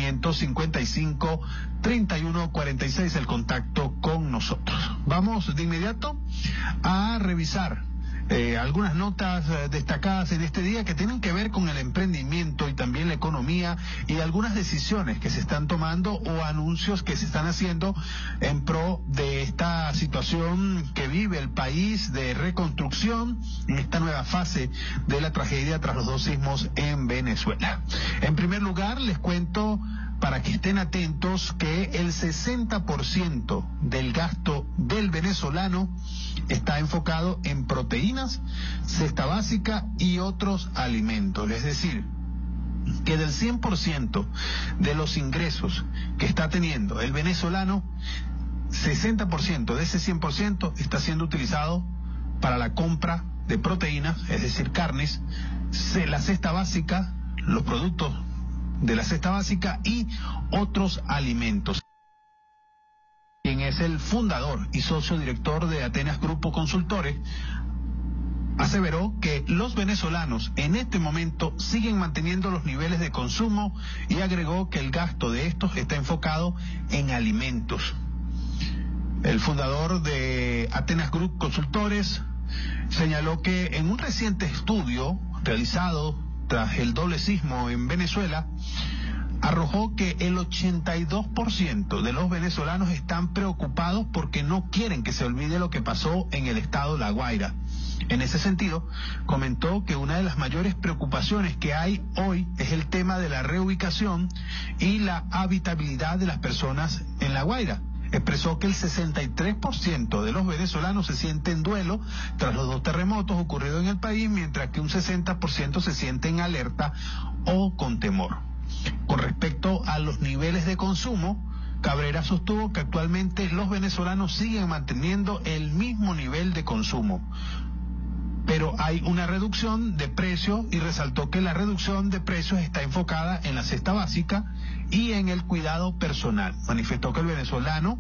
555-3146 el contacto con nosotros. Vamos de inmediato a revisar algunas notas destacadas en este día que tienen que ver con el emprendimiento y también la economía y algunas decisiones que se están tomando o anuncios que se están haciendo en pro de esta situación que vive el país de reconstrucción en esta nueva fase de la tragedia tras los 2 sismos en Venezuela. En primer lugar, les cuento para que estén atentos que el 60% del gasto del venezolano está enfocado en proteínas, cesta básica y otros alimentos. Es decir, que del 100% de los ingresos que está teniendo el venezolano, 60% de ese 100% está siendo utilizado para la compra de proteínas, es decir, carnes, la cesta básica, los productos de la cesta básica y otros alimentos. Quien es el fundador y socio director de Atenas Grupo Consultores, aseveró que los venezolanos en este momento siguen manteniendo los niveles de consumo y agregó que el gasto de estos está enfocado en alimentos. El fundador de Atenas Group Consultores señaló que en un reciente estudio realizado tras el doble sismo en Venezuela, arrojó que el 82% de los venezolanos están preocupados porque no quieren que se olvide lo que pasó en el estado La Guaira. En ese sentido, comentó que una de las mayores preocupaciones que hay hoy es el tema de la reubicación y la habitabilidad de las personas en La Guaira. Expresó que el 63% de los venezolanos se sienten en duelo tras los 2 terremotos ocurridos en el país, mientras que un 60% se siente en alerta o con temor. Con respecto a los niveles de consumo, Cabrera sostuvo que actualmente los venezolanos siguen manteniendo el mismo nivel de consumo, pero hay una reducción de precios y resaltó que la reducción de precios está enfocada en la cesta básica y en el cuidado personal. Manifestó que el venezolano,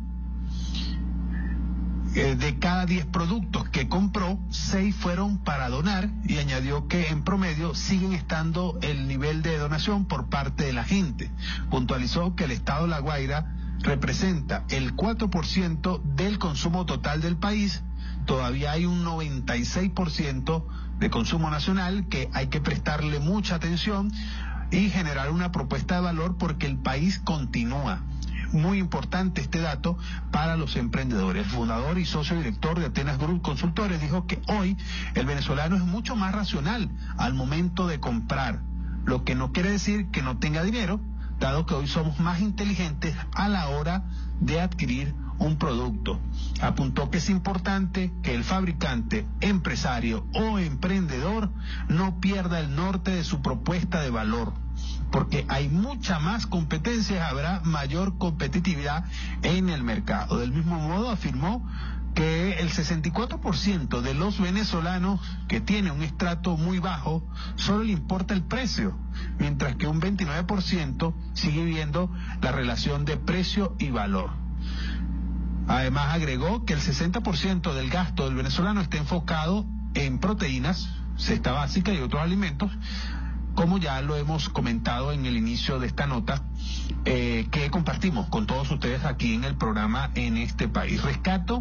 de cada 10 productos que compró, 6 fueron para donar, y añadió que en promedio siguen estando el nivel de donación por parte de la gente. Puntualizó que el estado La Guaira representa el 4% del consumo total del país. Todavía hay un 96% de consumo nacional que hay que prestarle mucha atención y generar una propuesta de valor porque el país continúa. Muy importante este dato para los emprendedores. El fundador y socio director de Atenas Group Consultores dijo que hoy el venezolano es mucho más racional al momento de comprar, lo que no quiere decir que no tenga dinero, dado que hoy somos más inteligentes a la hora de adquirir un producto. Apuntó que es importante que el fabricante, empresario o emprendedor no pierda el norte de su propuesta de valor, porque hay mucha más competencia, habrá mayor competitividad en el mercado. Del mismo modo, afirmó que el 64% de los venezolanos que tienen un estrato muy bajo solo le importa el precio, mientras que un 29% sigue viendo la relación de precio y valor. Además, agregó que el 60% del gasto del venezolano está enfocado en proteínas, cesta básica y otros alimentos, como ya lo hemos comentado en el inicio de esta nota, que compartimos con todos ustedes aquí en el programa En este País. Rescato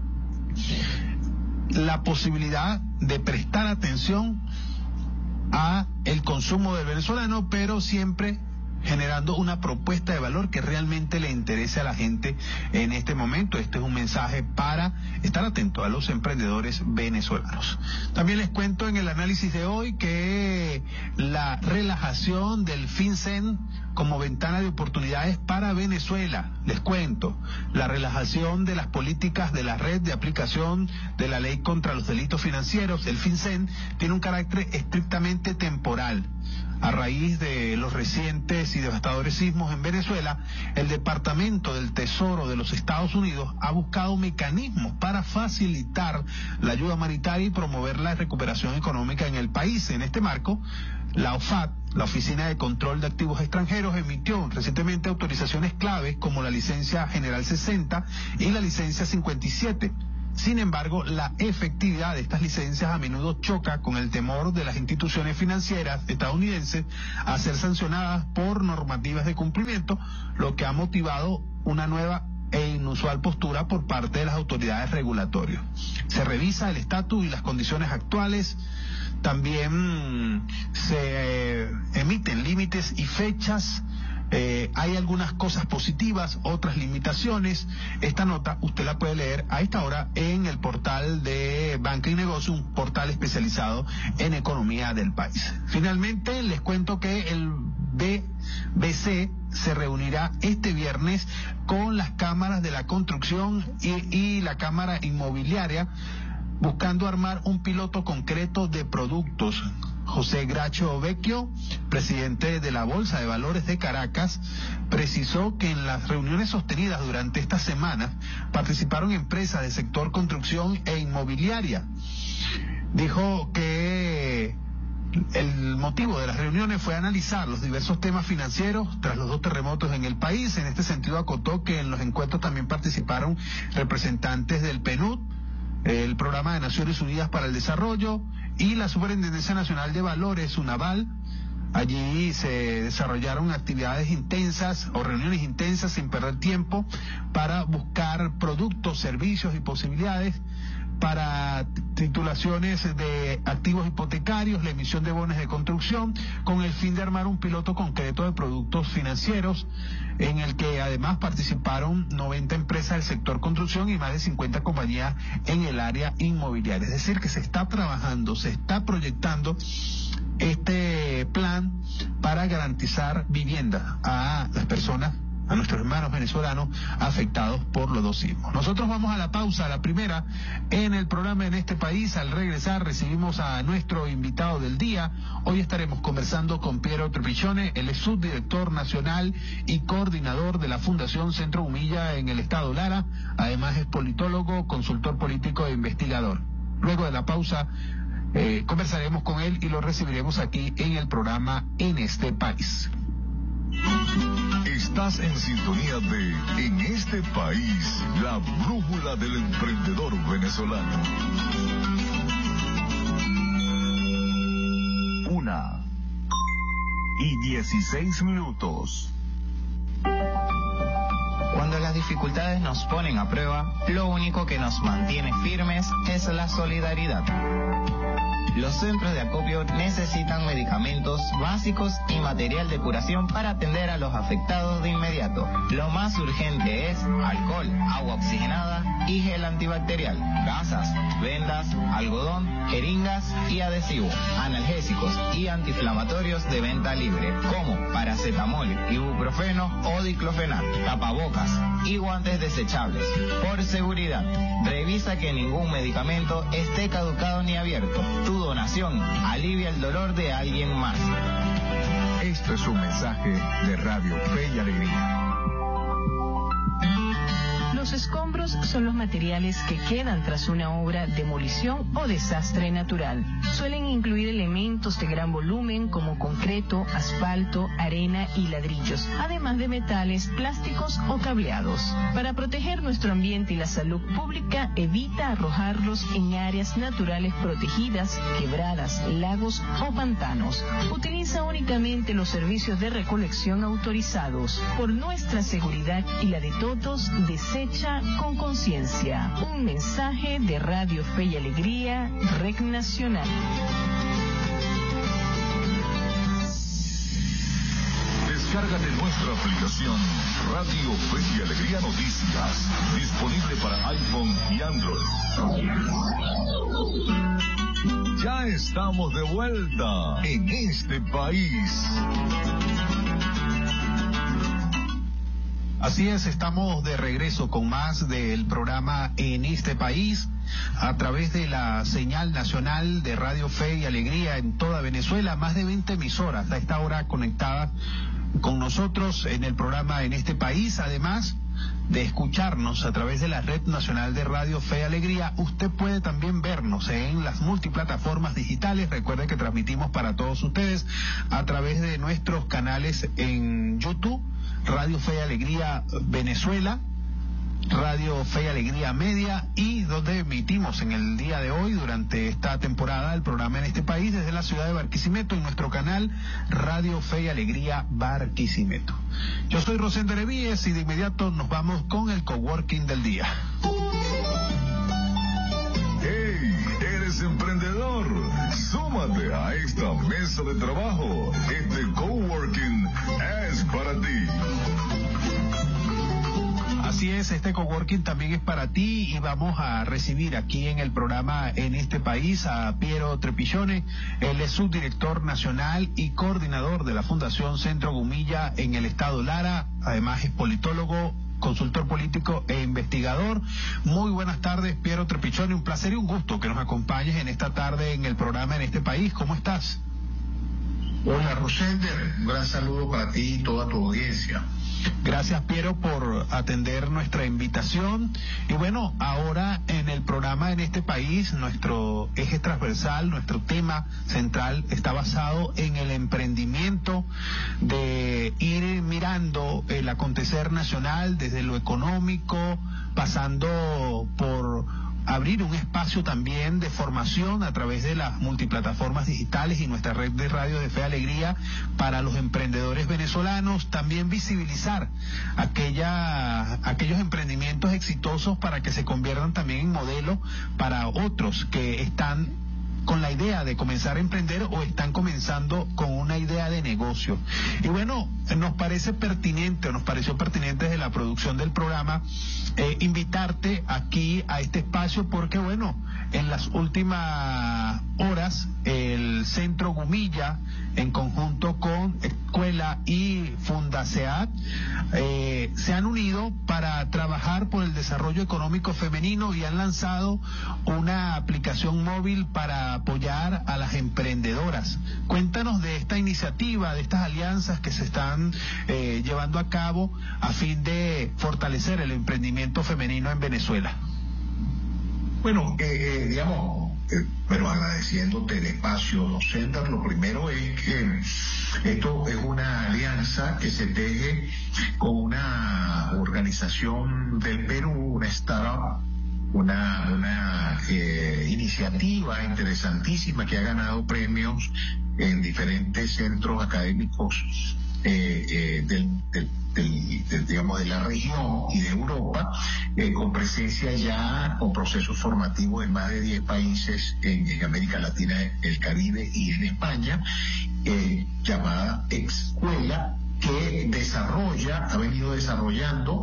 la posibilidad de prestar atención a el consumo del venezolano, pero siempre generando una propuesta de valor que realmente le interese a la gente en este momento. Este es un mensaje para estar atento a los emprendedores venezolanos. También les cuento en el análisis de hoy que la relajación del FinCEN como ventana de oportunidades para Venezuela. Les cuento, la relajación de las políticas de la red de aplicación de la ley contra los delitos financieros, el FinCEN, tiene un carácter estrictamente temporal. A raíz de los recientes y devastadores sismos en Venezuela, el Departamento del Tesoro de los Estados Unidos ha buscado mecanismos para facilitar la ayuda humanitaria y promover la recuperación económica en el país. En este marco, la OFAC, la Oficina de Control de Activos Extranjeros, emitió recientemente autorizaciones claves como la licencia General 60 y la licencia 57. Sin embargo, la efectividad de estas licencias a menudo choca con el temor de las instituciones financieras estadounidenses a ser sancionadas por normativas de cumplimiento, lo que ha motivado una nueva e inusual postura por parte de las autoridades regulatorias. Se revisa el estatus y las condiciones actuales, también se emiten límites y fechas. Hay algunas cosas positivas, otras limitaciones. Esta nota usted la puede leer a esta hora en el portal de Banca y Negocio, un portal especializado en economía del país. Finalmente, les cuento que el BBC se reunirá este viernes con las cámaras de la construcción y la cámara inmobiliaria, buscando armar un piloto concreto de productos. José Gracho Vecchio, presidente de la Bolsa de Valores de Caracas, precisó que en las reuniones sostenidas durante esta semana participaron empresas del sector construcción e inmobiliaria. Dijo que el motivo de las reuniones fue analizar los diversos temas financieros tras los 2 terremotos en el país. En este sentido, acotó que en los encuentros también participaron representantes del PNUD, el Programa de Naciones Unidas para el Desarrollo, y la Superintendencia Nacional de Valores, UNAVAL. Allí se desarrollaron actividades intensas o reuniones intensas sin perder tiempo para buscar productos, servicios y posibilidades para titulaciones de activos hipotecarios, la emisión de bonos de construcción, con el fin de armar un piloto concreto de productos financieros, en el que además participaron 90 empresas del sector construcción y más de 50 compañías en el área inmobiliaria. Es decir, que se está trabajando, se está proyectando este plan para garantizar vivienda a las personas, a nuestros hermanos venezolanos afectados por los 2 sismos. Nosotros vamos a la pausa, la primera en el programa En este País. Al regresar recibimos a nuestro invitado del día. Hoy estaremos conversando con Piero Trepigione, él es subdirector nacional y coordinador de la Fundación Centro Humilla en el estado Lara. Además es politólogo, consultor político e investigador. Luego de la pausa conversaremos con él y lo recibiremos aquí en el programa En este País. Estás en sintonía de En este País, la brújula del emprendedor venezolano. 1:16. Cuando las dificultades nos ponen a prueba, lo único que nos mantiene firmes es la solidaridad. Los centros de acopio necesitan medicamentos básicos y material de curación para atender a los afectados de inmediato. Lo más urgente es alcohol, agua oxigenada y gel antibacterial, gasas, vendas, algodón, jeringas y adhesivo, analgésicos y antiinflamatorios de venta libre, como paracetamol, ibuprofeno o diclofenac, tapabocas y guantes desechables. Por seguridad, revisa que ningún medicamento esté caducado ni abierto. Tu donación alivia el dolor de alguien más. Esto es un mensaje de Radio Fe y Alegría. Los escombros son los materiales que quedan tras una obra, demolición o desastre natural. Suelen incluir elementos de gran volumen como concreto, asfalto, arena y ladrillos, además de metales, plásticos o cableados. Para proteger nuestro ambiente y la salud pública, evita arrojarlos en áreas naturales protegidas, quebradas, lagos o pantanos. Utiliza únicamente los servicios de recolección autorizados. Por nuestra seguridad y la de todos, desecha con conciencia. Un mensaje de Radio Fe y Alegría, Red Nacional. Descárgate nuestra aplicación Radio Fe y Alegría Noticias, disponible para iPhone y Android. Ya estamos de vuelta en este país. Así es, estamos de regreso con más del programa En este País a través de la señal nacional de Radio Fe y Alegría en toda Venezuela. Más de 20 emisoras a esta hora conectadas con nosotros en el programa En este País. Además de escucharnos a través de la Red Nacional de Radio Fe y Alegría, usted puede también vernos en las multiplataformas digitales. Recuerde que transmitimos para todos ustedes a través de nuestros canales en YouTube, Radio Fe y Alegría Venezuela, Radio Fe y Alegría Media, y donde emitimos en el día de hoy, durante esta temporada, el programa En este País desde la ciudad de Barquisimeto, en nuestro canal Radio Fe y Alegría Barquisimeto. Yo soy Rosendo Erevíes y de inmediato nos vamos con el coworking del día. ¡Hey! ¿Eres emprendedor? Súmate a esta mesa de trabajo. Este coworking es para ti. Así es, este coworking también es para ti, y vamos a recibir aquí en el programa En este País a Piero Trepillone. Él es subdirector nacional y coordinador de la Fundación Centro Gumilla en el estado Lara. Además es politólogo, consultor político e investigador. Muy buenas tardes, Piero Trepillone. Un placer y un gusto que nos acompañes en esta tarde en el programa En este País. ¿Cómo estás? Hola, Rosender. Un gran saludo para ti y toda tu audiencia. Gracias, Piero, por atender nuestra invitación. Y bueno, ahora en el programa En este País, nuestro eje transversal, nuestro tema central está basado en el emprendimiento, de ir mirando el acontecer nacional desde lo económico, pasando por abrir un espacio también de formación a través de las multiplataformas digitales y nuestra red de radio de Fe y Alegría para los emprendedores venezolanos, también visibilizar aquellos emprendimientos exitosos para que se conviertan también en modelo para otros que están con la idea de comenzar a emprender o están comenzando con una idea de negocio. Y bueno, nos pareció pertinente desde la producción del programa invitarte aquí a este espacio porque bueno, en las últimas horas el Centro Gumilla, en conjunto con Escuela y Fundaseat, se han unido para trabajar por el desarrollo económico femenino y han lanzado una aplicación móvil para apoyar a las emprendedoras. Cuéntanos de esta iniciativa, de estas alianzas que se están llevando a cabo a fin de fortalecer el emprendimiento femenino en Venezuela. Bueno, pero agradeciéndote el espacio, Rosender, lo primero es que esto es una alianza que se teje con una organización del Perú, una startup, una iniciativa interesantísima que ha ganado premios en diferentes centros académicos digamos, de la región y de Europa, con presencia ya, con procesos formativos en más de 10 países en América Latina, el Caribe y en España, llamada Escuela, que ha venido desarrollando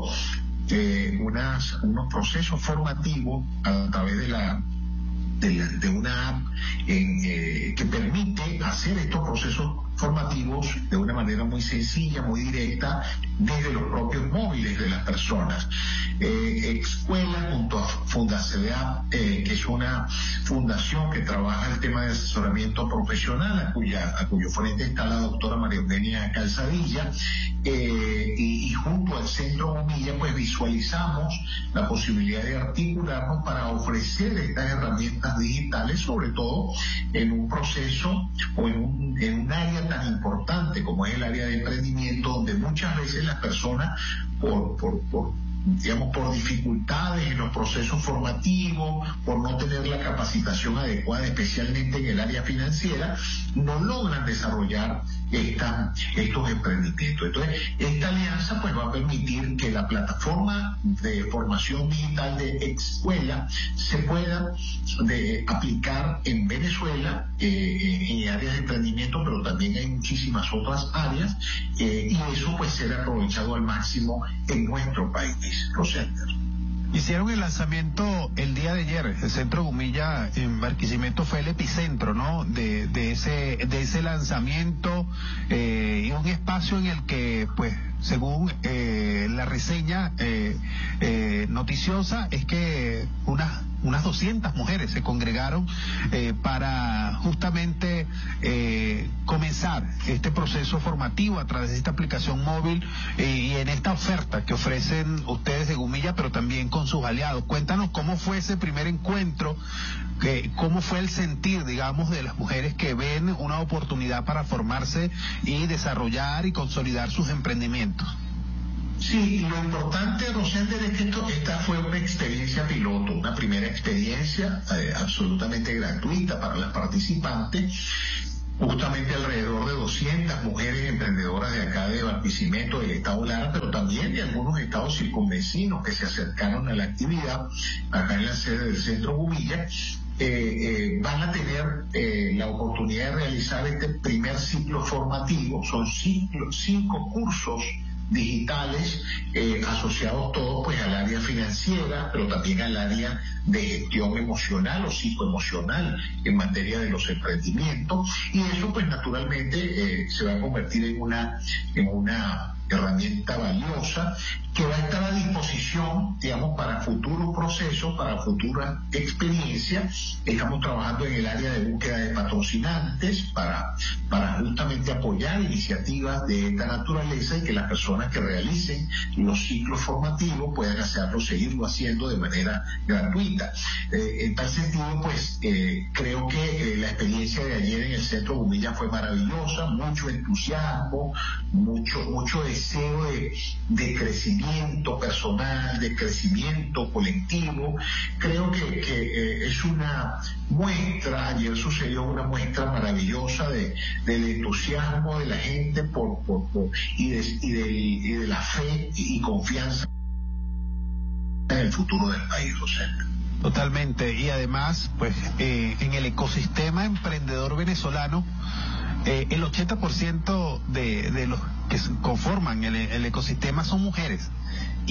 unos procesos formativos a través de una app que permite hacer estos procesos formativos de una manera muy sencilla, muy directa, desde los propios móviles de las personas. Escuela junto a Fundaseat, que es una fundación que trabaja el tema de asesoramiento profesional, a cuyo frente está la doctora María Eugenia Calzadilla, y junto al Centro Gumilla pues visualizamos la posibilidad de articularnos para ofrecer estas herramientas digitales, sobre todo en un proceso o en un área tan importante como es el área de emprendimiento, donde muchas veces las personas por dificultades en los procesos formativos, por no tener la capacitación adecuada, especialmente en el área financiera, no logran desarrollar estos emprendimientos. Entonces, esta alianza pues va a permitir que la plataforma de formación digital de Escuela se pueda aplicar en Venezuela, en áreas de emprendimiento, pero también hay muchísimas otras áreas, y eso pues ser aprovechado al máximo en nuestro país. Rosender. Hicieron el lanzamiento el día de ayer. El Centro Gumilla en Barquisimeto fue el epicentro, ¿no? de ese lanzamiento, y un espacio en el que, pues, según la reseña noticiosa, es que unas 200 mujeres se congregaron para justamente comenzar este proceso formativo a través de esta aplicación móvil y en esta oferta que ofrecen ustedes de Gumilla, pero también con sus aliados. Cuéntanos cómo fue ese primer encuentro, cómo fue el sentir, digamos, de las mujeres que ven una oportunidad para formarse y desarrollar y consolidar sus emprendimientos. Sí, Sí, lo importante, Rosender, es que esta fue una experiencia piloto, una primera experiencia absolutamente gratuita para las participantes. Justamente alrededor de 200 mujeres emprendedoras de acá de Barquisimeto, del estado Lara, pero también de algunos estados circunvecinos que se acercaron a la actividad acá en la sede del Centro Gubilla, van a tener la oportunidad de realizar este primer ciclo formativo. Son 5 cursos digitales asociados todos pues al área financiera, pero también al área de gestión emocional o psicoemocional en materia de los emprendimientos, y eso pues naturalmente se va a convertir en una herramienta valiosa que va a estar a disposición, digamos, para futuros procesos, para futuras experiencias. Estamos trabajando en el área de búsqueda de patrocinantes para justamente apoyar iniciativas de esta naturaleza y que las personas que realicen los ciclos formativos puedan seguirlo haciendo de manera gratuita. En tal sentido, pues, creo que la experiencia de ayer en el Centro Gubilla fue maravillosa, mucho entusiasmo, mucho deseo de crecimiento personal, de crecimiento colectivo. Creo que es una muestra, ayer sucedió una muestra maravillosa del entusiasmo de la gente y de la fe y confianza en el futuro del país, Rosendo. Totalmente, y además, pues, en el ecosistema emprendedor venezolano, el 80% de los que conforman el ecosistema son mujeres.